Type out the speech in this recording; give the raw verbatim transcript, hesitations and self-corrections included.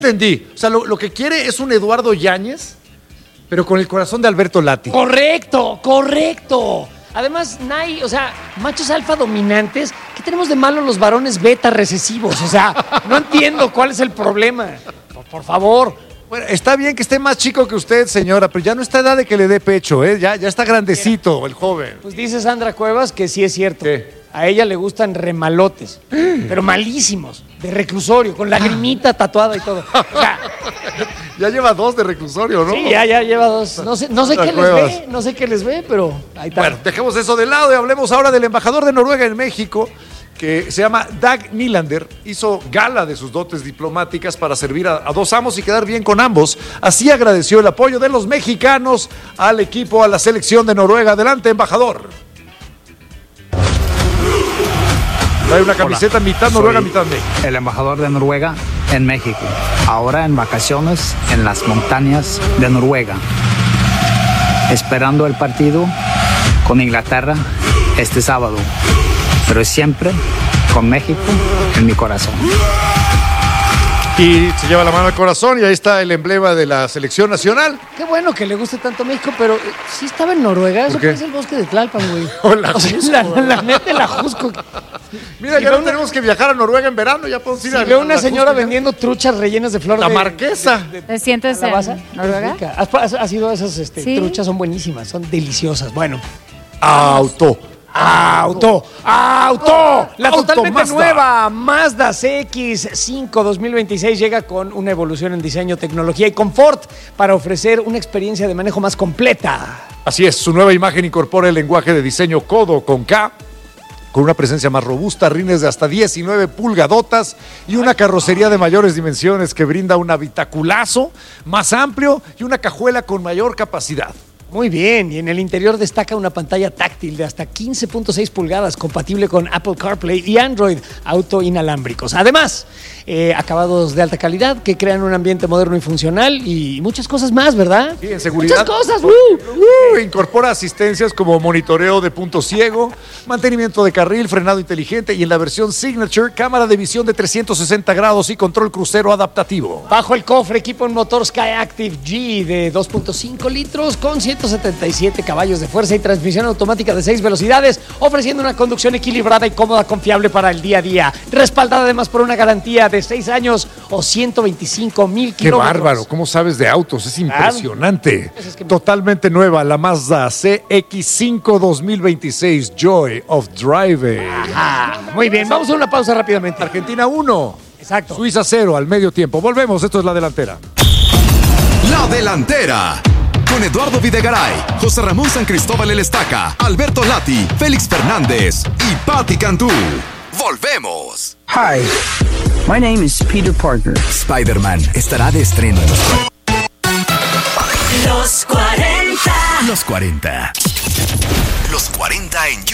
Entendí. O sea, lo, lo que quiere es un Eduardo Yáñez, pero con el corazón de Alberto Lati. Correcto, correcto. Además, Nay, o sea, machos alfa dominantes, ¿qué tenemos de malo los varones beta recesivos? O sea, no entiendo cuál es el problema. Por, por favor. Bueno, está bien que esté más chico que usted, señora, pero ya no está edad de que le dé pecho, ¿eh? Ya, ya está grandecito. Mira, el joven. Pues dice Sandra Cuevas que sí es cierto. ¿Qué? A ella le gustan remalotes, pero malísimos, de reclusorio, con lagrimita tatuada y todo. O sea, ya lleva dos de reclusorio, ¿no? Sí, ya, ya lleva dos. No sé, no sé qué les ve, no sé qué les ve, pero ahí está. Bueno, dejemos eso de lado y hablemos ahora del embajador de Noruega en México, que se llama Dag Nylander. Hizo gala de sus dotes diplomáticas para servir a, a dos amos y quedar bien con ambos. Así agradeció el apoyo de los mexicanos al equipo, a la selección de Noruega. Adelante, embajador. Trae una camiseta Hola, mitad Noruega, mitad México. El embajador de Noruega en México. Ahora en vacaciones en las montañas de Noruega. Esperando el partido con Inglaterra este sábado. Pero siempre con México en mi corazón. Y se lleva la mano al corazón y ahí está el emblema de la selección nacional. Qué bueno que le guste tanto México, pero sí estaba en Noruega. Eso es el bosque de Tlalpan, güey. Hola, o sea, la, la neta la Jusco. Mira, si ya no una... tenemos que viajar a Noruega en verano, ya podemos ir si a... Si veo una señora vendiendo truchas rellenas de flor la de... La marquesa. De, de, ¿Te sientes en Noruega? ¿Has, has, has ido a esas este, ¿Sí? truchas? Son buenísimas, son deliciosas. Bueno. Auto. ¡Auto! ¡Auto! La Auto totalmente Mazda. nueva Mazda C X cinco dos mil veintiséis llega con una evolución en diseño, tecnología y confort para ofrecer una experiencia de manejo más completa. Así es, su nueva imagen incorpora el lenguaje de diseño Kodo con K, con una presencia más robusta, rines de hasta diecinueve pulgadotas y una carrocería de mayores dimensiones que brinda un habitaculazo más amplio y una cajuela con mayor capacidad. Muy bien, y en el interior destaca una pantalla táctil de hasta quince punto seis pulgadas, compatible con Apple CarPlay y Android Auto inalámbricos. Además, eh, acabados de alta calidad que crean un ambiente moderno y funcional y muchas cosas más, ¿verdad? Sí, en seguridad. Muchas cosas. Uh, uh, incorpora asistencias como monitoreo de punto ciego, mantenimiento de carril, frenado inteligente y en la versión Signature, cámara de visión de trescientos sesenta grados y control crucero adaptativo. Bajo el cofre equipa un motor Skyactiv G de dos punto cinco litros con ciento setenta y siete caballos de fuerza y transmisión automática de seis velocidades, ofreciendo una conducción equilibrada y cómoda, confiable para el día a día. Respaldada además por una garantía de seis años o ciento veinticinco mil kilómetros. ¡Qué bárbaro! ¿Cómo sabes de autos? Es impresionante. Claro. Es que... Totalmente nueva, la Mazda C X cinco dos mil veintiséis, Joy of Driving. Ajá. Muy bien, vamos a una pausa rápidamente. Argentina uno. Exacto. Suiza cero al medio tiempo. Volvemos, esto es La Delantera. La Delantera. Con Eduardo Videgaray, José Ramón San Cristóbal El Estaca, Alberto Lati, Félix Fernández y Patti Cantú. ¡Volvemos! Hi, my name is Peter Parker. Spider-Man estará de estreno en los Los cuarenta. Los cuarenta. Los cuarenta en